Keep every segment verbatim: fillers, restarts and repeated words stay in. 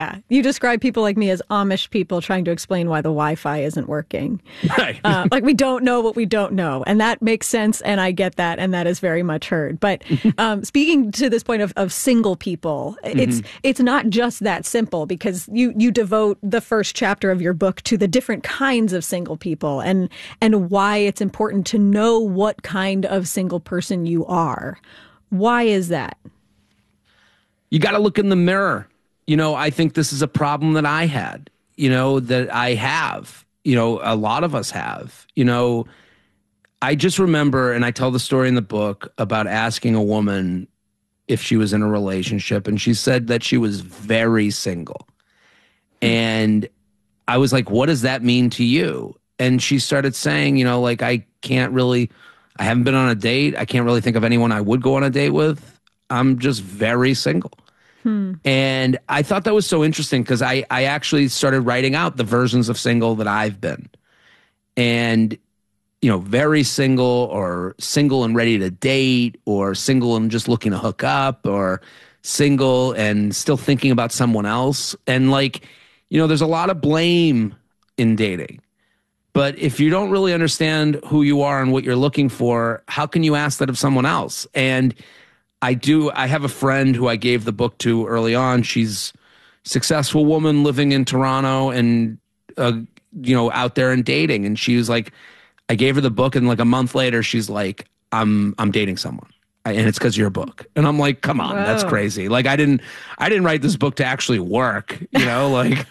Yeah, you describe people like me as Amish people trying to explain why the Wi-Fi isn't working. Right. Uh, like we don't know what we don't know. And that makes sense. And I get that. And that is very much heard. But um, speaking to this point of, of single people, it's mm-hmm. it's not just that simple, because you, you devote the first chapter of your book to the different kinds of single people and, and why it's important to know what kind of single person you are. Why is that? You got to look in the mirror. You know, I think this is a problem that I had, you know, that I have, you know, a lot of us have, you know, I just remember, and I tell the story in the book about asking a woman if she was in a relationship, and she said that she was very single. And I was like, what does that mean to you? And she started saying, you know, like, I can't really, I haven't been on a date. I can't really think of anyone I would go on a date with. I'm just very single. Hmm. And I thought that was so interesting, because I, I actually started writing out the versions of single that I've been. And, you know, very single, or single and ready to date, or single and just looking to hook up, or single and still thinking about someone else. And like, you know, there's a lot of blame in dating. But if you don't really understand who you are and what you're looking for, how can you ask that of someone else? And I do. I have a friend who I gave the book to early on. She's a successful woman living in Toronto and, uh, you know, out there and dating. And she was like, I gave her the book, and like a month later, she's like, I'm I'm dating someone. I, and it's because of your book. And I'm like, come on, Whoa. That's crazy. Like, I didn't I didn't write this book to actually work, you know, like,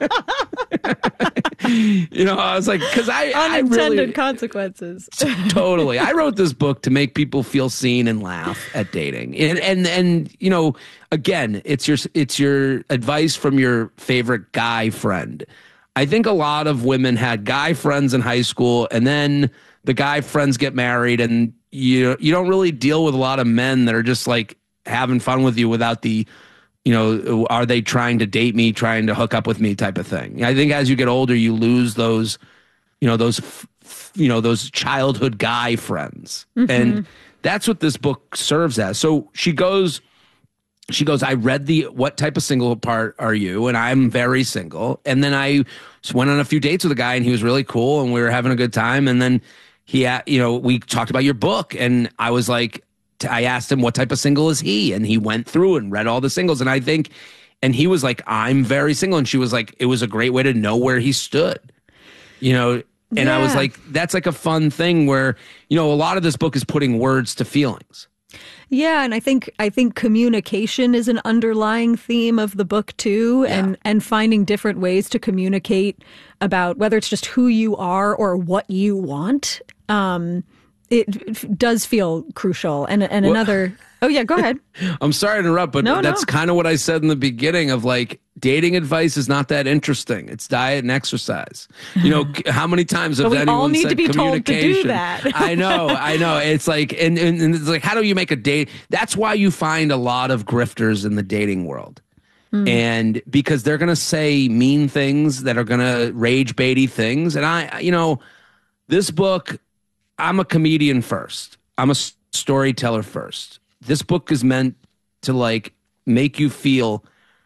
you know, I was like, because I, Unintended I really, consequences. Totally. I wrote this book to make people feel seen and laugh at dating. And, and, and, you know, again, it's your, it's your advice from your favorite guy friend. I think a lot of women had guy friends in high school, and then the guy friends get married, and you you don't really deal with a lot of men that are just like having fun with you without the, you know, are they trying to date me, trying to hook up with me type of thing. I think as you get older, you lose those, you know, those, you know, those childhood guy friends. Mm-hmm. And that's what this book serves as. So she goes, she goes, I read the, what type of single part are you? And I'm very single. And then I went on a few dates with a guy, and he was really cool, and we were having a good time. And then he, you know, we talked about your book, and I was like, I asked him what type of single is he, and he went through and read all the singles. And I think, and he was like, I'm very single. And she was like, it was a great way to know where he stood, you know? And yeah. I was like, that's like a fun thing where, you know, a lot of this book is putting words to feelings. Yeah, and I think I think communication is an underlying theme of the book too, yeah. and and finding different ways to communicate about whether it's just who you are or what you want. Um, it, it does feel crucial. And and well, another. Oh yeah, go ahead. I'm sorry to interrupt, but no, that's no. kind of what I said in the beginning of like, dating advice is not that interesting. It's diet and exercise. You know, how many times have we anyone all need said to be told to do communication? that. I know, I know. It's like, and, and, and it's like, how do you make a date? That's why you find a lot of grifters in the dating world. Mm. And because they're going to say mean things that are going to rage baity things. And I, you know, this book, I'm a comedian first. I'm a storyteller first. This book is meant to like make you feel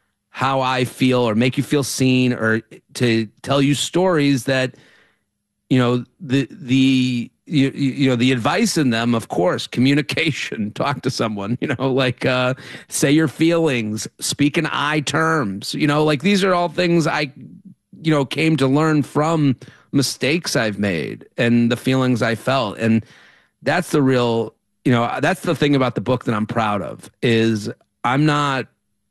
how I feel, or make you feel seen, or to tell you stories that, you know, the, the, you, you know, the advice in them, of course, communication, talk to someone, you know, like, uh, say your feelings, speak in I terms, you know, like these are all things I, you know, came to learn from mistakes I've made and the feelings I felt. And that's the real, you know, that's the thing about the book that I'm proud of, is I'm not,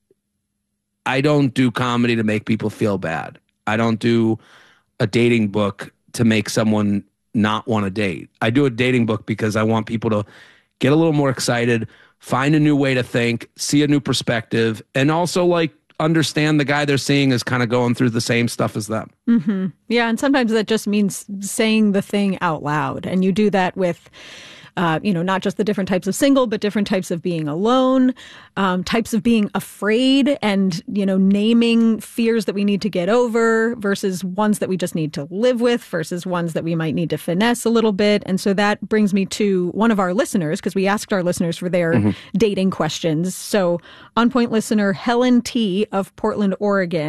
I don't do comedy to make people feel bad. I don't do a dating book to make someone not want to date. I do a dating book because I want people to get a little more excited, find a new way to think, see a new perspective, and also like understand the guy they're seeing is kind of going through the same stuff as them. Mm-hmm. Yeah, and sometimes that just means saying the thing out loud. And you do that with uh, you know, not just the different types of single, but different types of being alone, um, types of being afraid and, you know, naming fears that we need to get over versus ones that we just need to live with versus ones that we might need to finesse a little bit. And so that brings me to one of our listeners, because we asked our listeners for their mm-hmm. dating questions. So on point listener Helen T. of Portland, Oregon